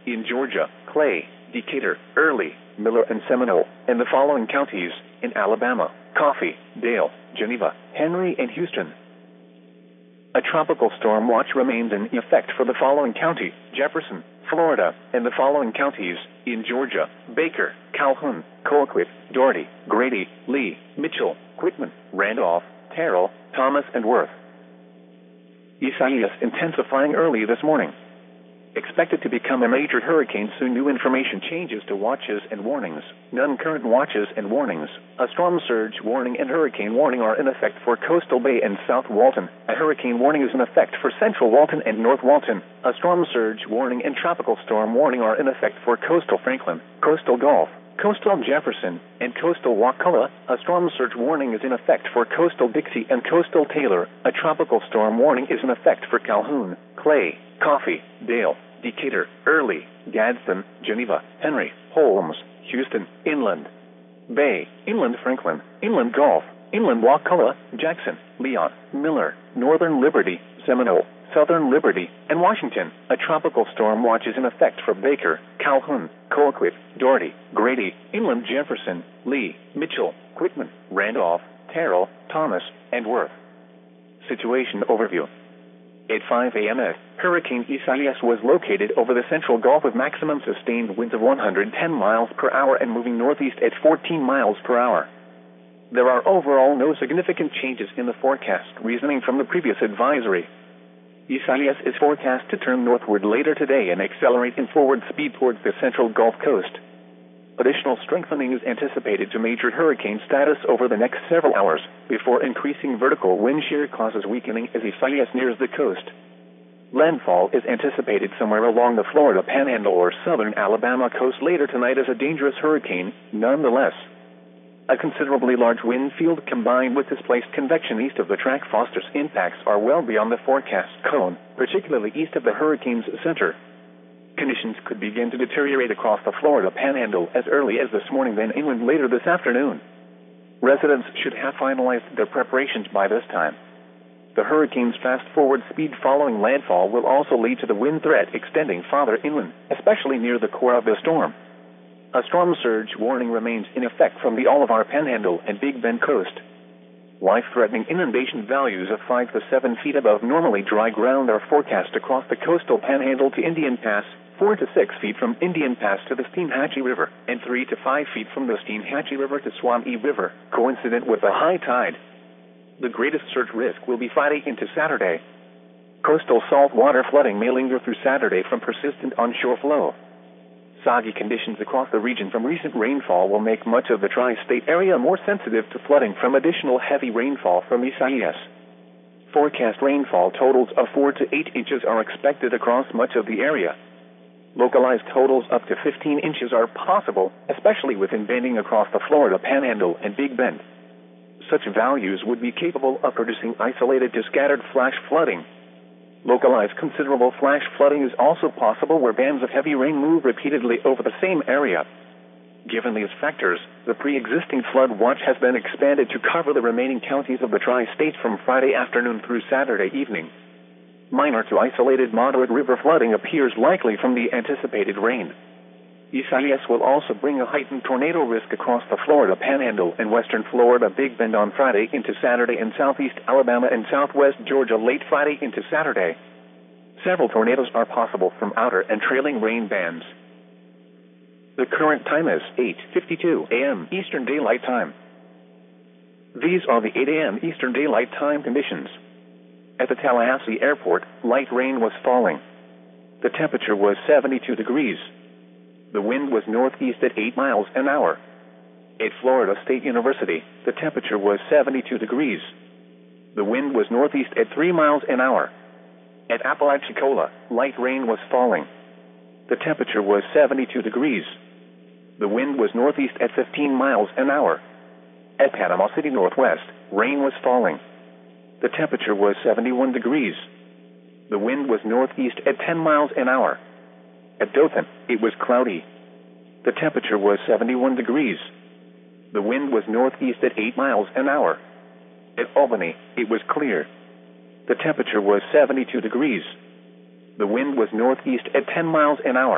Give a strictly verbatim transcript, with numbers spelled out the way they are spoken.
in Georgia, Clay, Decatur, Early, Miller, and Seminole, and the following counties in Alabama: Coffee, Dale, Geneva, Henry, and Houston. A tropical storm watch remains in effect for the following county: Jefferson, Florida, and the following counties in Georgia: Baker, Calhoun, Colquitt, Dougherty, Grady, Lee, Mitchell, Quitman, Randolph, Terrell, Thomas, and Worth. Isaias intensifying early this morning. Expected to become a major hurricane soon. New information changes to watches and warnings. None current watches and warnings. A storm surge warning and hurricane warning are in effect for Coastal Bay and South Walton. A hurricane warning is in effect for Central Walton and North Walton. A storm surge warning and tropical storm warning are in effect for Coastal Franklin, Coastal Gulf, Coastal Jefferson, and Coastal Wakulla. A storm surge warning is in effect for Coastal Dixie and Coastal Taylor. A tropical storm warning is in effect for Calhoun, Clay, Coffee, Dale, Decatur, Early, Gadsden, Geneva, Henry, Holmes, Houston, Inland, Bay, Inland Franklin, Inland Gulf, Inland Wakulla, Jackson, Leon, Miller, Northern Liberty, Seminole, Southern Liberty, and Washington. A tropical storm watch is in effect for Baker, Calhoun, Colquitt, Dougherty, Grady, Inland Jefferson, Lee, Mitchell, Quitman, Randolph, Terrell, Thomas, and Worth. Situation overview. At five a m Hurricane Isaias was located over the central Gulf with maximum sustained winds of one hundred ten miles per hour and moving northeast at fourteen miles per hour. There are overall no significant changes in the forecast, reasoning from the previous advisory. Isaias is forecast to turn northward later today and accelerate in forward speed towards the central Gulf Coast. Additional strengthening is anticipated to major hurricane status over the next several hours, before increasing vertical wind shear causes weakening as Isaias nears the coast. Landfall is anticipated somewhere along the Florida Panhandle or southern Alabama coast later tonight as a dangerous hurricane. Nonetheless, a considerably large wind field combined with displaced convection east of the track fosters impacts are well beyond the forecast cone, particularly east of the hurricane's center. Conditions could begin to deteriorate across the Florida Panhandle as early as this morning, then inland later this afternoon. Residents should have finalized their preparations by this time. The hurricane's fast-forward speed following landfall will also lead to the wind threat extending farther inland, especially near the core of the storm. A storm surge warning remains in effect from the Olivar Panhandle and Big Bend coast. Life-threatening inundation values of five to seven feet above normally dry ground are forecast across the coastal Panhandle to Indian Pass, four to six feet from Indian Pass to the Steinhatchee River, and three to five feet from the Steinhatchee River to Swamee River, coincident with a high tide. The greatest surge risk will be Friday into Saturday. Coastal saltwater flooding may linger through Saturday from persistent onshore flow. Soggy conditions across the region from recent rainfall will make much of the tri-state area more sensitive to flooding from additional heavy rainfall from Isaias. Forecast rainfall totals of four to eight inches are expected across much of the area. Localized totals up to fifteen inches are possible, especially within bending across the Florida Panhandle and Big Bend. Such values would be capable of producing isolated to scattered flash flooding. Localized considerable flash flooding is also possible where bands of heavy rain move repeatedly over the same area. Given these factors, the pre-existing flood watch has been expanded to cover the remaining counties of the tri-state from Friday afternoon through Saturday evening. Minor to isolated moderate river flooding appears likely from the anticipated rain. Isaias will also bring a heightened tornado risk across the Florida Panhandle and western Florida Big Bend on Friday into Saturday and southeast Alabama and southwest Georgia late Friday into Saturday. Several tornadoes are possible from outer and trailing rain bands. The current time is eight fifty-two a m Eastern Daylight Time. These are the eight a m Eastern Daylight Time conditions. At the Tallahassee Airport, light rain was falling. The temperature was seventy-two degrees. The wind was northeast at eight miles an hour. At Florida State University, the temperature was seventy-two degrees. The wind was northeast at three miles an hour. At Apalachicola, light rain was falling. The temperature was seventy-two degrees. The wind was northeast at fifteen miles an hour. At Panama City Northwest, rain was falling. The temperature was seventy-one degrees. The wind was northeast at ten miles an hour. At Dothan, it was cloudy. The temperature was seventy-one degrees. The wind was northeast at eight miles an hour. At Albany, it was clear. The temperature was seventy-two degrees. The wind was northeast at ten miles an hour.